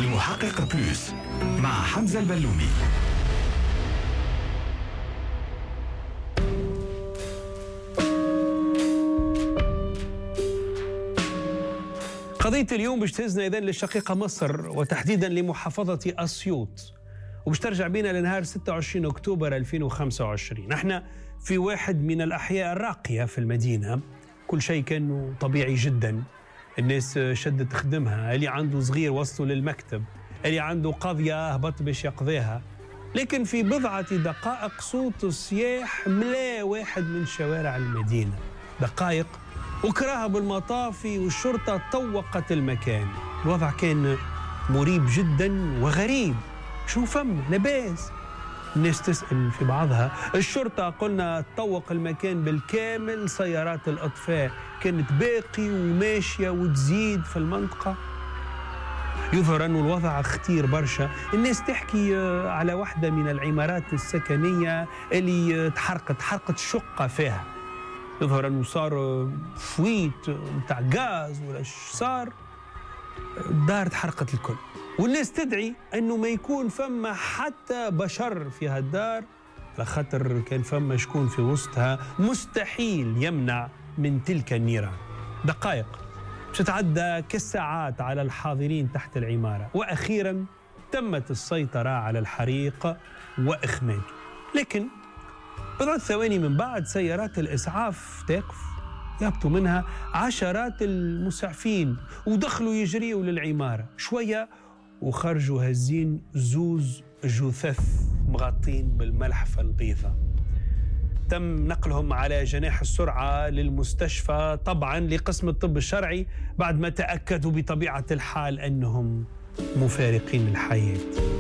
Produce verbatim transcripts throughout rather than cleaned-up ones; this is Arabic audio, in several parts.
المحقق بلوس مع حمزة البلومي. قضية اليوم باش تهزنا إذن للشقيقة مصر وتحديدا لمحافظة أسيوط، وباش ترجع بينا لنهار ستة وعشرين أكتوبر ألفين وخمسة وعشرين. نحن في واحد من الأحياء الراقية في المدينة، كل شيء كان طبيعي جدا، الناس شدت تخدمها، اللي عنده صغير وصلوا للمكتب، اللي عنده قضية هبط باش يقضيها. لكن في بضعة دقائق صوت الصياح ملا واحد من شوارع المدينة، دقائق وكراها بالمطافي والشرطة طوقت المكان. الوضع كان مريب جدا وغريب، شو فم لباس؟ الناس تسأل في بعضها. الشرطة قلنا تطوق المكان بالكامل، سيارات الإطفاء كانت باقي وماشية وتزيد في المنطقة. يظهر أن الوضع خطير برشا. الناس تحكي على واحدة من العمارات السكنية اللي تحرقت حرقت شقة فيها، يظهر أنه صار فويت متاع غاز ولا صار، الدار تحرقت الكل، والناس تدعي أنه ما يكون فما حتى بشر في هالدار، لخاطر كان فما شكون في وسطها مستحيل يمنع من تلك النيران. دقائق تتعدى كالساعات على الحاضرين تحت العمارة، وأخيرا تمت السيطرة على الحريق وإخماده. لكن بضعة ثواني من بعد سيارات الإسعاف تقف، يهبطوا منها عشرات المسعفين ودخلوا يجريوا للعمارة. شوية وخرجوا هزين زوز جثث مغطين بالملحفة البيضاء. تم نقلهم على جناح السرعة للمستشفى، طبعا لقسم الطب الشرعي، بعد ما تأكدوا بطبيعة الحال أنهم مفارقين الحياة.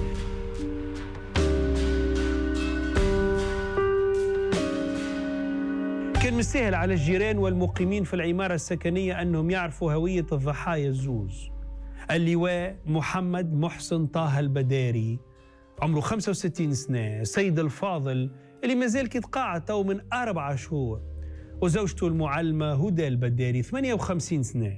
كان مستاهل على الجيران والمقيمين في العمارة السكنية أنهم يعرفوا هوية الضحايا الزوز. اللواء محمد محسن طه البداري عمره خمسة وستين سنة، السيد الفاضل اللي مازال كيتقاعد تو من أربعة شهور، وزوجته المعلمة هدى البداري ثمانية وخمسين سنة.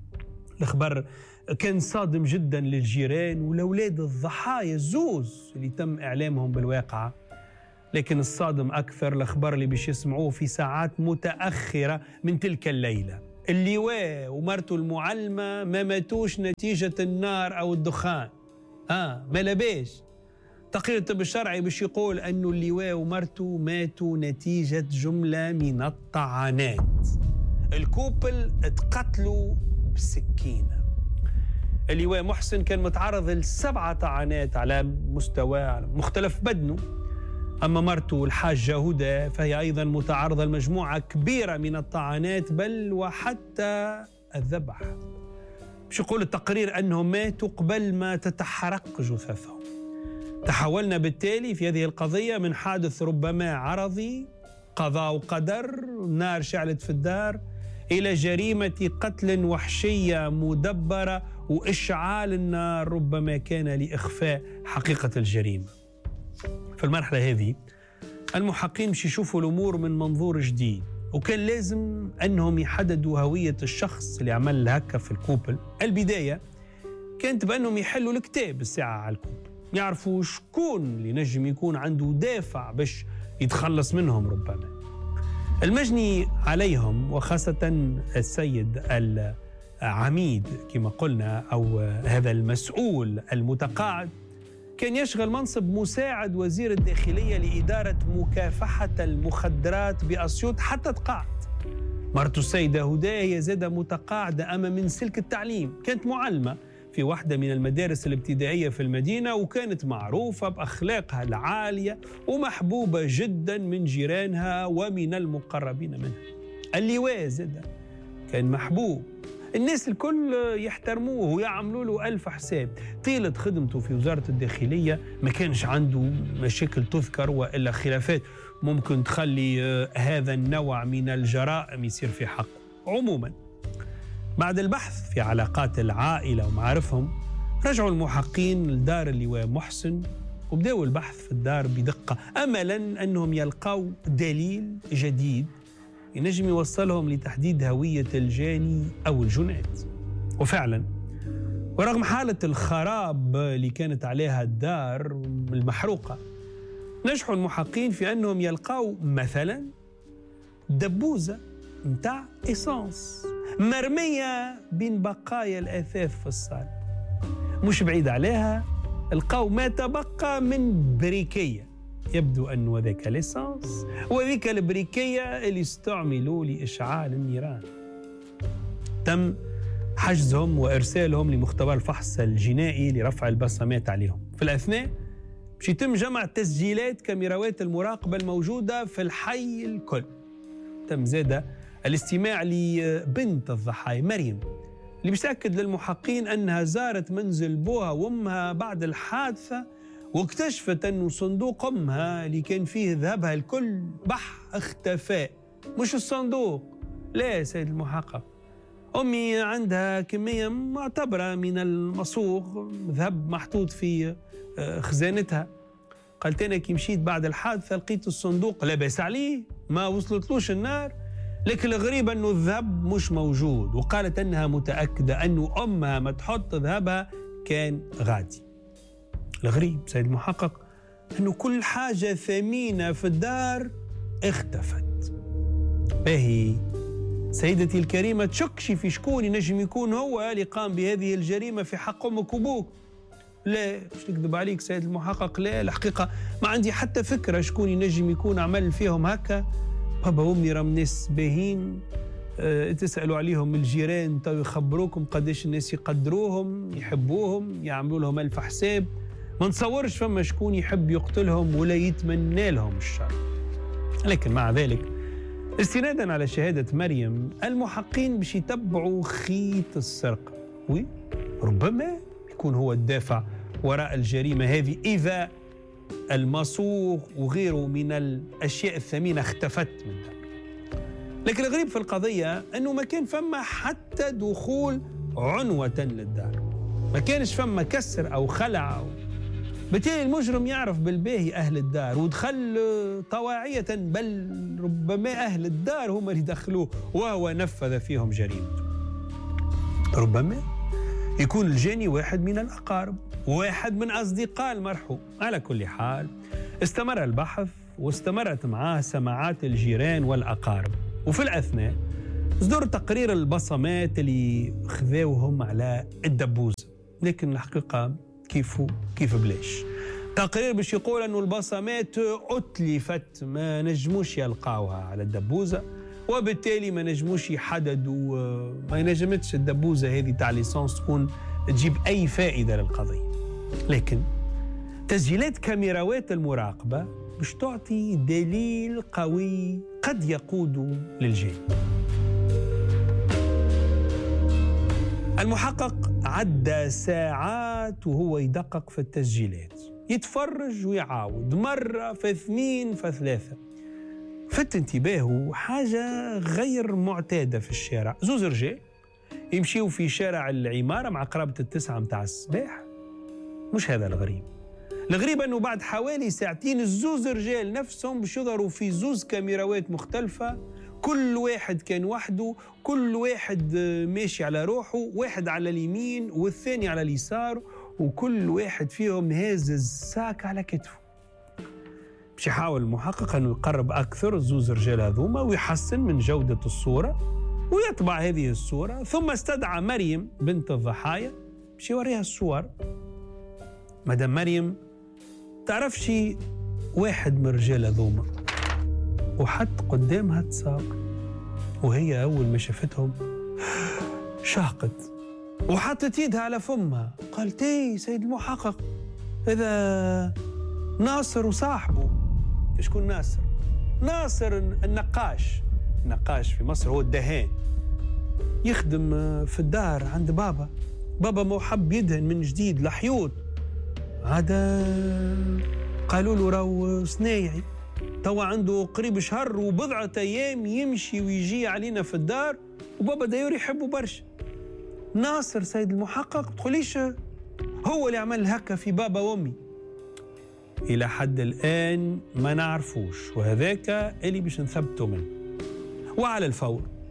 الخبر كان صادم جدا للجيران ولأولاد الضحايا الزوز اللي تم إعلامهم بالواقعة. لكن الصادم أكثر الأخبار اللي باش يسمعوه في ساعات متأخرة من تلك الليلة. اللواء ومرته المعلمة ما ماتوش نتيجة النار أو الدخان، آه ما لباش. تقرير الطب الشرعي باش يقول أنه اللواء ومرته ماتوا نتيجة جملة من الطعنات. الكوبل اتقتلوا بسكينة. اللواء محسن كان متعرض لسبعة طعنات على مستوى مختلف بدنه، أما مرته الحاجة هدى فهي أيضا متعرضة لمجموعة كبيرة من الطعنات، بل وحتى الذبح. مش يقول التقرير أنهم ماتوا قبل ما تتحرق جثثهم. تحولنا بالتالي في هذه القضية من حادث ربما عرضي قضاء وقدر، نار شعلت في الدار، إلى جريمة قتل وحشية مدبرة، وإشعال النار ربما كان لإخفاء حقيقة الجريمة. في المرحلة هذه المحققين مش يشوفوا الأمور من منظور جديد، وكان لازم أنهم يحددوا هوية الشخص اللي عمل هكا في الكوبل. البداية كانت بأنهم يحلوا الكتاب الساعة على الكوبل، يعرفوا شكون اللي نجم يكون عنده دافع باش يتخلص منهم. ربما المجني عليهم وخاصة السيد العميد كما قلنا، أو هذا المسؤول المتقاعد، كان يشغل منصب مساعد وزير الداخلية لإدارة مكافحة المخدرات بأسيوط حتى تقاعد. مرته السيدة هدى هي زادة متقاعدة أما من سلك التعليم، كانت معلمة في واحدة من المدارس الابتدائية في المدينة، وكانت معروفة بأخلاقها العالية ومحبوبة جدا من جيرانها ومن المقربين منها. اللواء زادة كان محبوب، الناس الكل يحترموه ويعملوا له ألف حساب. طيلة خدمته في وزارة الداخلية ما كانش عنده مشاكل تذكر وإلا خلافات ممكن تخلي هذا النوع من الجرائم يصير في حقه. عموما بعد البحث في علاقات العائلة ومعارفهم، رجعوا المحققين لدار اللواء محسن وبدأوا البحث في الدار بدقة، أملا أنهم يلقوا دليل جديد ينجم يوصلهم لتحديد هوية الجاني أو الجنات. وفعلا ورغم حالة الخراب اللي كانت عليها الدار المحروقة، نجحوا المحققين في أنهم يلقاوا مثلا دبوزة متاع إيسانس مرمية بين بقايا الأثاث في الصالة. مش بعيد عليها لقاو ما تبقى من بريكية، يبدو أنه ذاك الإيسانس وذيك البريكية اللي استعملوا لإشعال النيران. تم حجزهم وإرسالهم لمختبر الفحص الجنائي لرفع البصمات عليهم. في الأثناء باش يتم جمع تسجيلات كاميراوات المراقبة الموجودة في الحي الكل. تم زادة الاستماع لبنت الضحايا مريم اللي باش تأكد للمحققين أنها زارت منزل بوها وأمها بعد الحادثة، واكتشفت أنه صندوق أمها اللي كان فيه ذهبها الكل بح اختفى. مش الصندوق، لا سيد المحقق، أمي عندها كمية معتبرة من المصوغ ذهب محطوط في خزانتها. قالت أنا كي مشيت بعد الحادثة لقيت الصندوق لاباس عليه، ما وصلتلوش النار، لكن الغريب أنه الذهب مش موجود. وقالت أنها متأكدة أنه أمها ما تحط ذهبها كان غادي. الغريب سيد المحقق أنه كل حاجة ثمينة في الدار اختفت. باهي سيدتي الكريمة تشكشي في شكون ينجم يكون هو اللي قام بهذه الجريمة في حق أمك وأبوك؟ لا، مش نكذب عليك سيد المحقق، لا الحقيقة ما عندي حتى فكرة شكون ينجم يكون عمل فيهم هكا. بابا وامي راهم ناس باهين، أه تسألوا عليهم الجيران تو يخبروكم قداش الناس يقدروهم يحبوهم يعملوا لهم ألف حساب. ما نتصورش فما شكون يحب يقتلهم ولا يتمنى لهم الشر. لكن مع ذلك استنادا على شهادة مريم المحققين باش يتبعوا خيط السرقة، وربما يكون هو الدافع وراء الجريمة هذه إذا المصوغ وغيره من الأشياء الثمينة اختفت من الدار. لكن الغريب في القضية أنه ما كان فما حتى دخول عنوة للدار، ما كانش فما كسر أو خلع أو بالتالي المجرم يعرف بالباهي أهل الدار ودخل طواعية، بل ربما أهل الدار هم اللي دخلوه وهو نفذ فيهم جريمته. ربما يكون الجاني واحد من الأقارب، واحد من أصدقاء المرحوم. على كل حال استمر البحث واستمرت معاه سماعات الجيران والأقارب، وفي الأثناء صدر تقرير البصمات اللي خذوهم على الدبوزة. لكن الحقيقة كيف كيف بلاش تقرير باش يقول أنه البصمات أتلفت، ما نجموش يلقاوها على الدبوزة، وبالتالي ما نجموش يحددوا، ما نجمتش الدبوزة هذه تاع ليسانس تكون تجيب أي فائدة للقضية. لكن تسجيلات كاميراوات المراقبة باش تعطي دليل قوي قد يقود للجاني. المحقق عدى ساعات وهو يدقق في التسجيلات، يتفرج ويعاود مرة في اثنين في ثلاثة. فت انتباهه حاجة غير معتادة في الشارع. زوز رجال يمشيوا في شارع العمارة مع قرابة التسعة متاع الصباح. مش هذا الغريب، الغريب أنه بعد حوالي ساعتين الزوز رجال نفسهم باش يظهروا في زوز كاميراوات مختلفة، كل واحد كان وحده، كل واحد ماشي على روحه، واحد على اليمين والثاني على اليسار، وكل واحد فيهم هاز الساك على كتفه. باش يحاول المحقق أنه يقرب أكثر الزوز رجال هذوما ويحسن من جودة الصورة ويطبع هذه الصورة، ثم استدعى مريم بنت الضحايا باش يوريها الصور. مدام مريم تعرفش واحد من الرجال هذوما، وحط قدامها تصاور، وهي أول ما شافتهم شاقت وحطت يدها على فمها. قالت ايه سيد المحقق، هذا ناصر وصاحبه. شكون ناصر؟ ناصر النقاش. النقاش في مصر هو الدهان، يخدم في الدار عند بابا. بابا مو حب يدهن من جديد لحيوط، عاد قالوا له راهو صنايعي، توا عنده قريب شهر وبضعة أيام يمشي ويجي علينا في الدار، وبابا دايور يحبه برشا. ناصر سيد المحقق تقوليش هو اللي عمل هكا في بابا وامي؟ إلى حد الآن ما نعرفوش، وهذاك اللي باش نثبتوا منه. وعلى الفور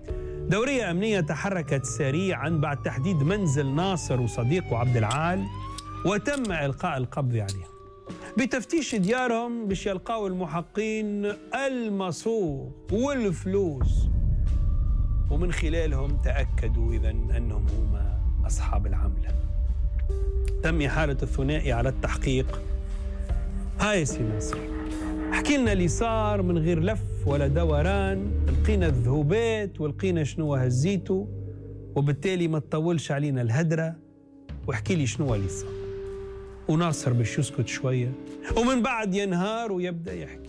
دورية أمنية تحركت سريعا بعد تحديد منزل ناصر وصديقه عبد العال، وتم إلقاء القبض عليهم. بتفتيش ديارهم باش يلقاو المحققين المصروف والفلوس، ومن خلالهم تأكدوا إذن أنهم هما أصحاب العملة. تم إحالة الثنائي على التحقيق. هاي سي ناصر، احكي لنا اللي صار من غير لف ولا دوران. لقينا الذهوبات ولقينا شنو هزيته، وبالتالي ما تطولش علينا الهدرة، واحكي لي شنو اللي صار. وناصر باش يسكت شوية، ومن بعد ينهار ويبدأ يحكي.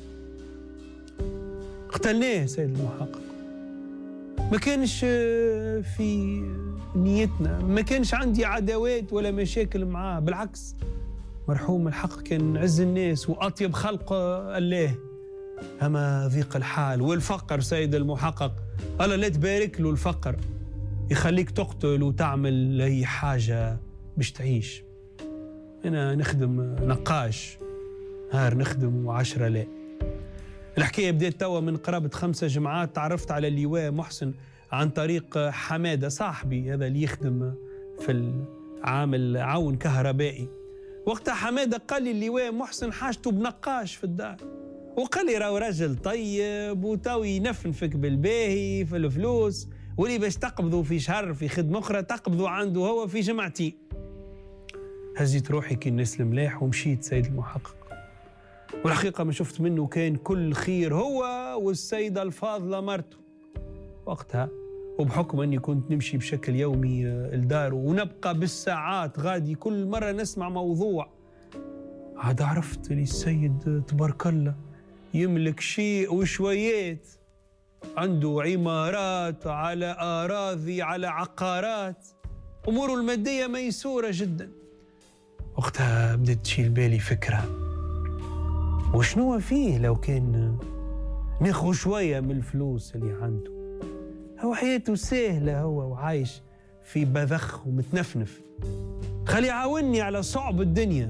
قتلناه سيد المحقق، ما كانش في نيتنا، ما كانش عندي عداوات ولا مشاكل معاه، بالعكس مرحوم الحق كان عز الناس وأطيب خلق الله. أما ضيق الحال والفقر سيد المحقق، الله لا تبارك له الفقر يخليك تقتل وتعمل أي حاجة باش تعيش. أنا نخدم نقاش، هار نخدم وعشرة لا. الحكاية بدأت توا من قرابة خمسة جمعات. تعرفت على اللواء محسن عن طريق حمادة صاحبي هذا اللي يخدم في العامل عون كهربائي. وقتها حمادة قال لي اللواء محسن حاجته بنقاش في الدار، وقال لي راهو راجل طيب وتو ينفنفك بالباهي في الفلوس، واللي باش تقبضوا في شهر في خدمة أخرى تقبضوا عنده هو في جمعتين. هزيت روحي كي الناس الملاح ومشيت سيد المحقق، والحقيقة ما شفت منه كان كل خير هو والسيدة الفاضلة مرته. وقتها وبحكم أني كنت نمشي بشكل يومي الدار ونبقى بالساعات غادي كل مرة نسمع موضوع، عاد عرفت لي السيد تبارك الله يملك شيء وشويات، عنده عمارات على أراضي على عقارات، أموره المادية ميسورة جدا. وقتها بدأت تشيل بالي فكرة، وشنو فيه لو كان ناخذ شوية من الفلوس اللي عنده؟ هو حياته سهلة هو وعايش في بذخ ومتنفنف، خلي يعاونني على صعب الدنيا.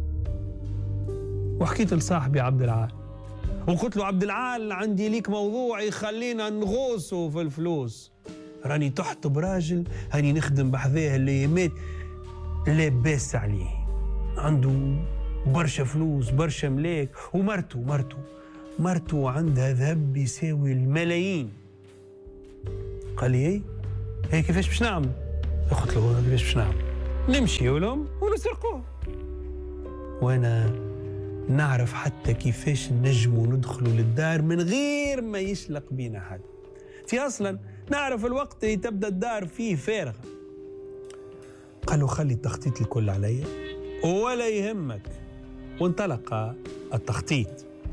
وحكيت لصاحبي عبد العال وقلت له عبد العال عندي ليك موضوع يخلينا نغوصوا في الفلوس، راني تحت براجل هاني نخدم بحذاه الايامات لاباس عليه، عنده برشا فلوس برشا ملاك، ومرته مرته مرته عندها ذهب يساوي الملايين. قال لي ايه هي كيفاش باش نعمل؟ قلت له كيفاش باش نعمل؟ نمشي لهم ونسرقوه، وانا نعرف حتى كيفاش نجموا ندخلوا للدار من غير ما يشلق بينا حد. في اصلا نعرف الوقت اللي تبدا الدار فيه فارغه. قالوا خلي التخطيط الكل عليا ولا يهمك. وانطلق التخطيط.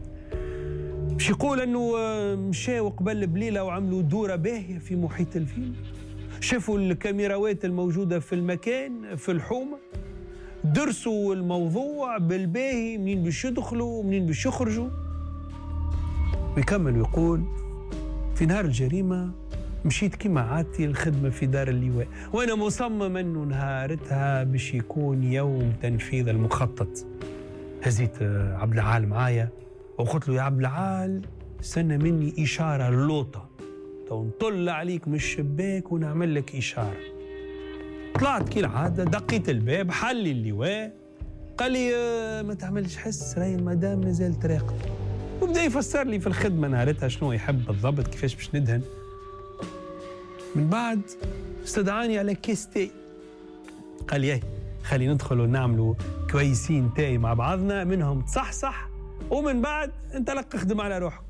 مش يقول انه مشاو قبل بليله وعملوا دوره باهيه في محيط الفيلم، شافوا الكاميراوات الموجوده في المكان في الحومه، درسوا الموضوع بالباهي منين باش يدخلوا ومنين باش يخرجوا. ويكمل ويقول في نهار الجريمه مشيت كما عادتي الخدمه في دار اللواء، وانا مصمم انه نهارتها باش يكون يوم تنفيذ المخطط. هزيت عبد العال معايا وقلت له يا عبد العال استنى مني اشاره اللوطه، تو نطل عليك من الشباك ونعمل لك اشاره. طلعت كي العاده دقيت الباب، حل لي اللواء قال لي ما تعملش حس راهي المدام مازال تراقب، وبدا يفسر لي في الخدمه نهارتها شنو يحب بالضبط كيفاش باش ندهن. من بعد استدعاني على كيس تاي، قال لي خلي ندخل ونعملوا كويسين تاي مع بعضنا منهم تصحصح، ومن بعد انطلق اخدم على روحك.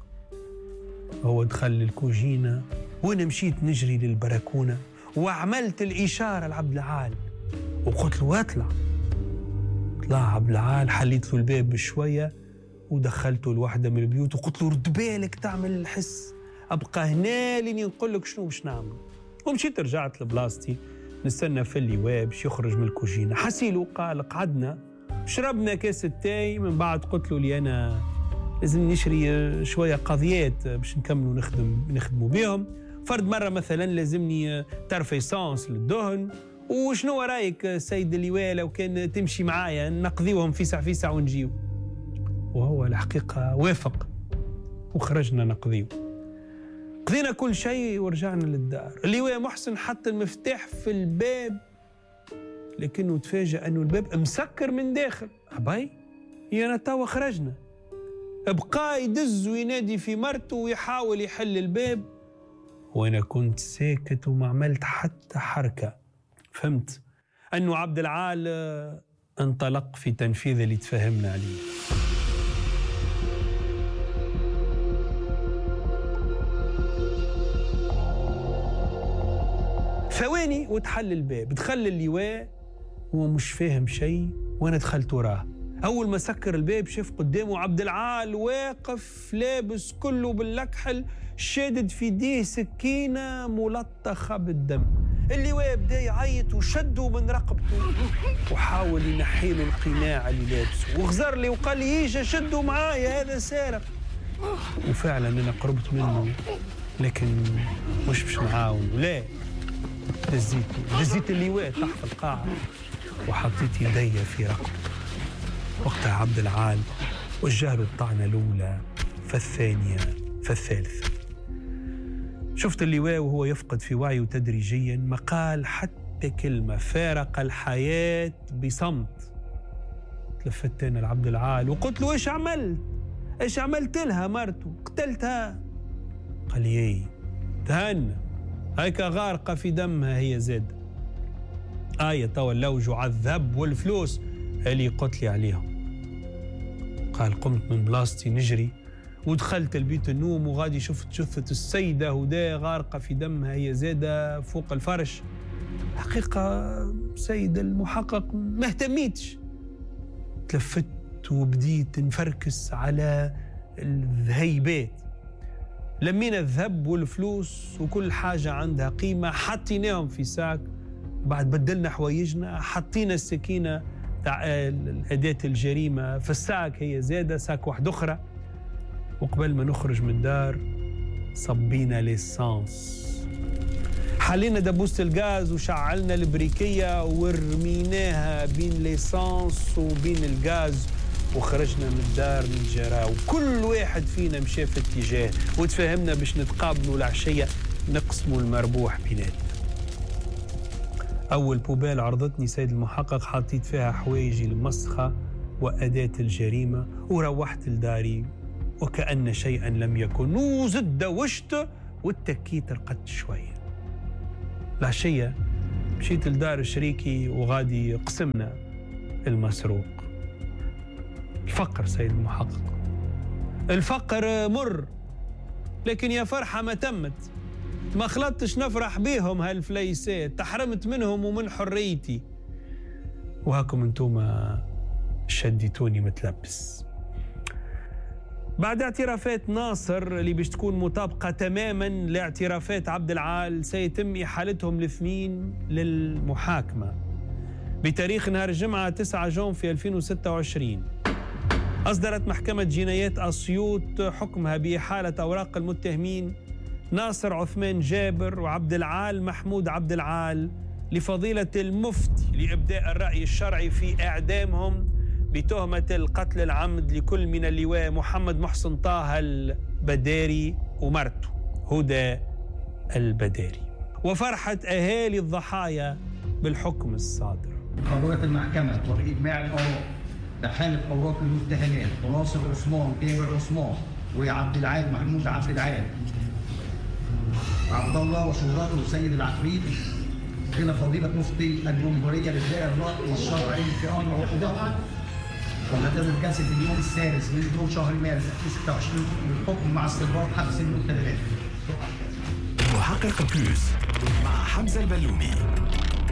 هو دخل الكوجينه وانا مشيت نجري للبركونه وعملت الاشاره لعبد العال وقلت له اطلع. طلع عبد العال، حليت له الباب بشويه ودخلته لوحده من البيوت وقلت له رد بالك تعمل الحس، ابقى هنا لين نقول لك شنو باش نعمل. ومشيت رجعت لبلاصتي نستنى في اللواء باش يخرج من الكوجينه. حسيلو قال قعدنا شربنا كاس التاي، من بعد قلت له لي انا لازم نشري شويه قضيات باش نكملوا نخدم نخدموا بهم، فرد مره مثلا لازمني ترفيسانس للدهن، وشنو رايك سيد اللواء لو كان تمشي معايا نقضيوهم فيسع فيسع ونجيو. وهو الحقيقه وافق وخرجنا نقضيو. قضينا كل شيء ورجعنا للدار. اللواء محسن حط المفتاح في الباب، لكنه تفاجأ أنه الباب مسكر من داخل. أبي يانا توا خرجنا. بقى يدز وينادي في مرته ويحاول يحل الباب، وأنا كنت ساكت وما عملت حتى حركة. فهمت أنه عبد العال انطلق في تنفيذ اللي تفهمنا عليه. ثواني وتحل الباب. دخل اللواء هو مش فاهم شيء، وانا دخلت وراه. اول ما سكر الباب شاف قدامه عبد العال واقف لابس كله باللكحل، شادد في يديه سكينه ملطخه بالدم. اللواء بدا يعيط وشده من رقبته وحاول ينحي له القناع اللي لابسه، وغزر لي وقال لي يجي شده معايا هذا سارق. وفعلا انا قربت منه لكن مش مش معاون، لا دزيته دزيت اللواء تحت القاعة وحطيت يدي في رقبته. وقتها عبد العال وجه له الطعنة الأولى فالثانية فالثالثة. شفت اللواء وهو يفقد في وعيه تدريجيا، ما قال حتى كلمة، فارق الحياة بصمت. تلفت أنا لعبد العال وقلت له إيش عملت؟ إيش عملت لها مرته؟ قتلتها؟ قال لي إيه تهنى، هيك غارقة في دمها هي زاد. آية توا اللوج وعذب والفلوس اللي قتلي عليهم. قال قمت من بلاصتي نجري ودخلت البيت النوم، وغادي شفت جثة السيدة هدى غارقة في دمها هي زادة فوق الفرش. حقيقة سيد المحقق ما اهتميتش. تلفت وبديت نفركس على الذهيبات. لمينا الذهب والفلوس وكل حاجة عندها قيمة، حطيناهم في ساك. بعد بدلنا حوايجنا، حطينا السكينة تاع أداة الجريمة في الساك هي زادة، ساك واحد أخرى. وقبل ما نخرج من الدار صبينا ليسانس، حلينا دبوسة الغاز وشعلنا البريكية ورميناها بين ليسانس وبين الغاز، وخرجنا من الدار نتجرى، وكل واحد فينا مشى في اتجاه، وتفاهمنا باش نتقابلوا العشية نقسموا المربوح بيناتنا. أول بوبال عرضتني سيد المحقق، حطيت فيها حوايجي المسخة وأداة الجريمة وروحت لداري وكأن شيئا لم يكن، وزد دوشت واتكيت رقدت شوية. العشية مشيت لدار شريكي وغادي قسمنا المسروق. الفقر سيد المحقق، الفقر مر، لكن يا فرحة ما تمت. ما خلطتش نفرح بيهم هالفليسات، تحرمت منهم ومن حريتي، وهاكم انتوما شديتوني متلبس. بعد اعترافات ناصر اللي باش تكون مطابقة تماما لاعترافات عبد العال، سيتم إحالتهم الاثنين للمحاكمة بتاريخ نهار الجمعة تسعة جونفي ألفين وستة وعشرين. أصدرت محكمة جنايات أسيوط حكمها بإحالة أوراق المتهمين ناصر عثمان جابر وعبد العال محمود عبد العال لفضيلة المفتي لإبداء الرأي الشرعي في إعدامهم بتهمة القتل العمد لكل من اللواء محمد محسن طه البداري ومرته هدى البداري، وفرحة أهالي الضحايا بالحكم الصادر. قررت المحكمة وإجماع الآراء بحالة أوراق المتهمين وناصر عثمان جابر عثمان وعبد العال محمود عبد العال عبد الله وشهرته سيد العفريت إلى فضيلة مفتي الجمهورية لإبداء الرأي الشرعي في أمر عقوبته. وهذا الجلسة في اليوم السادس من دور شهر مارس ألفين وستة وعشرين للحكم مع استمرار حبس المتهمين. محقق بلوس مع حمزة البلومي.